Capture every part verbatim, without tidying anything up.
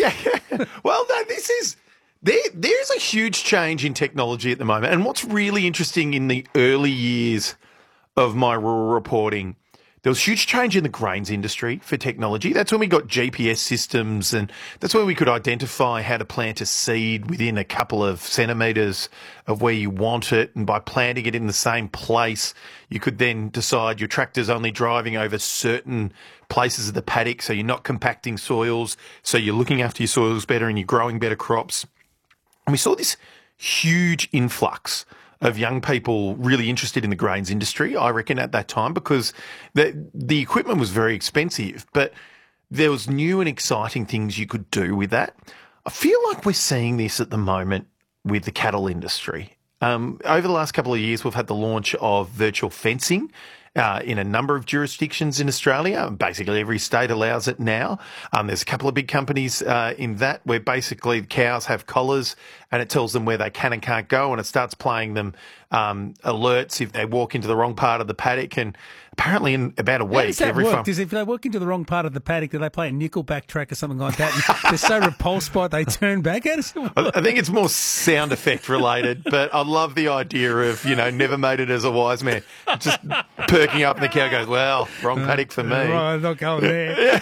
Yeah. Well, no, this is there. There's a huge change in technology at the moment, and what's really interesting in the early years of my rural reporting, there was huge change in the grains industry for technology. That's when we got G P S systems, and that's when we could identify how to plant a seed within a couple of centimetres of where you want it. And by planting it in the same place, you could then decide your tractor's only driving over certain places of the paddock, so you're not compacting soils, so you're looking after your soils better and you're growing better crops. And we saw this huge influx of young people really interested in the grains industry, I reckon, at that time, because the the equipment was very expensive, but there was new and exciting things you could do with that. I feel like we're seeing this at the moment with the cattle industry. Um, over the last couple of years, we've had the launch of virtual fencing uh, in a number of jurisdictions in Australia. Basically, every state allows it now. Um, there's a couple of big companies uh, in that where basically cows have collars and it tells them where they can and can't go, and it starts playing them um, alerts if they walk into the wrong part of the paddock. And apparently in about a week, How does that every work? farm... Does if they walk into the wrong part of the paddock, do they play a Nickelback track or something like that? And they're so repulsed by it, they turn back at us? I I think it's more sound effect related, but I love the idea of, you know, never made it as a wise man. Just perking up and the cow goes, well, wrong paddock for me. Right, I'm not going there.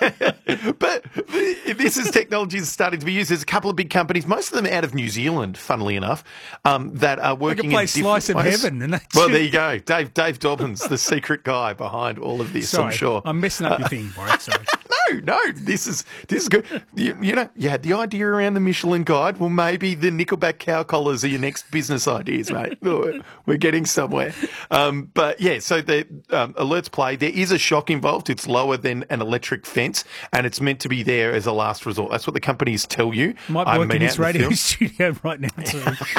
But this is technology that's starting to be used. There's a couple of big companies, most of them out of New Zealand, funnily enough, um, that are working They can play in Slice of ways. Heaven. And they Well, just- there you go. Dave Dave Dobbins, the secret guy behind all of this, Sorry, I'm sure. I'm messing up your thing, Warwick. Sorry. No, no, this is this is good. You, you know, you had the idea around the Michelin Guide. Well, maybe the Nickelback cow collars are your next business ideas, mate. We're getting somewhere. Um, but yeah, so the um, alerts play. There is a shock involved. It's lower than an electric fence, and it's meant to be there as a last resort. That's what the companies tell you. Might I be haven't working been this out in the radio field. studio right now, too.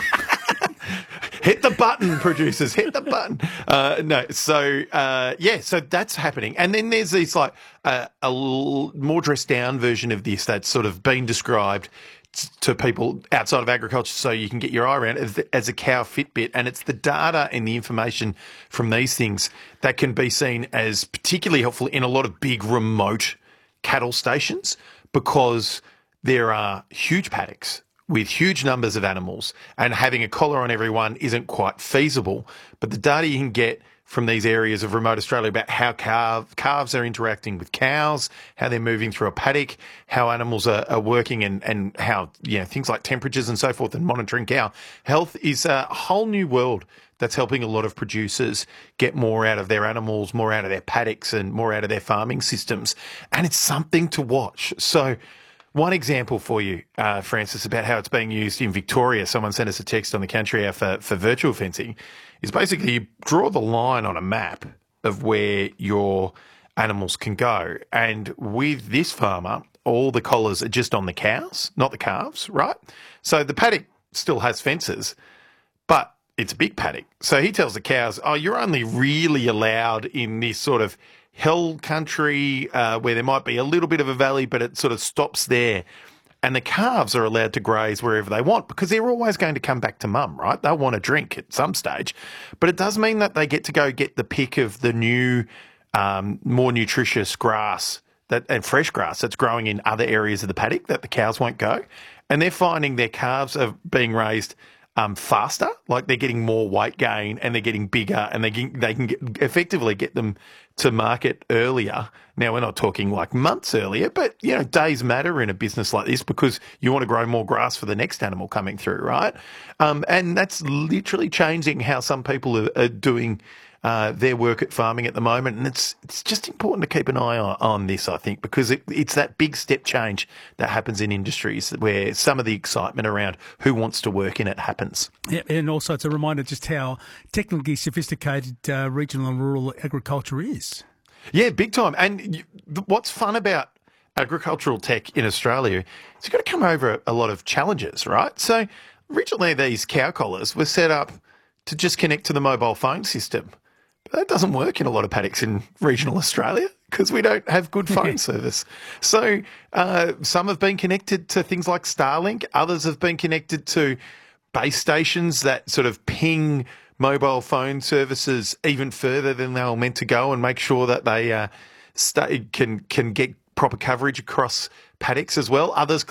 Hit the button, producers. Hit the button. Uh, no, so uh, yeah, so that's happening, and then there's this like uh, a l- more dressed down version of this that's sort of been described t- to people outside of agriculture, so you can get your eye around it, as, the, as a cow Fitbit, and it's the data and the information from these things that can be seen as particularly helpful in a lot of big remote cattle stations, because there are huge paddocks with huge numbers of animals, and having a collar on everyone isn't quite feasible. But the data you can get from these areas of remote Australia about how calf, calves are interacting with cows, how they're moving through a paddock, how animals are, are working, and, and how, you know, things like temperatures and so forth, and monitoring cow health is a whole new world that's helping a lot of producers get more out of their animals, more out of their paddocks, and more out of their farming systems. And it's something to watch. So one example for you, uh, Francis, about how it's being used in Victoria, someone sent us a text on the country app for, for virtual fencing, is basically you draw the line on a map of where your animals can go. And with this farmer, all the collars are just on the cows, not the calves, right? So the paddock still has fences, but it's a big paddock. So he tells the cows, oh, you're only really allowed in this sort of hill country uh, where there might be a little bit of a valley, but it sort of stops there. And the calves are allowed to graze wherever they want, because they're always going to come back to mum, right? They'll want to drink at some stage. But it does mean that they get to go get the pick of the new, um, more nutritious grass that and fresh grass that's growing in other areas of the paddock that the cows won't go. And they're finding their calves are being raised Um, faster, like they're getting more weight gain and they're getting bigger, and they can, they can get, effectively get them to market earlier. Now, we're not talking like months earlier, but, you know, days matter in a business like this, because you want to grow more grass for the next animal coming through, right? Um, and that's literally changing how some people are, are doing uh, their work at farming at the moment. And it's it's just important to keep an eye on, on this, I think, because it, it's that big step change that happens in industries where some of the excitement around who wants to work in it happens. Yeah, and also it's a reminder just how technically sophisticated uh, regional and rural agriculture is. Yeah, big time. And you, what's fun about agricultural tech in Australia is you've got to come over a lot of challenges, right? So originally these cow collars were set up to just connect to the mobile phone system. But that doesn't work in a lot of paddocks in regional Australia, because we don't have good phone service. So uh, some have been connected to things like Starlink. Others have been connected to base stations that sort of ping mobile phone services even further than they were meant to go, and make sure that they uh, stay, can can get proper coverage across paddocks as well. Others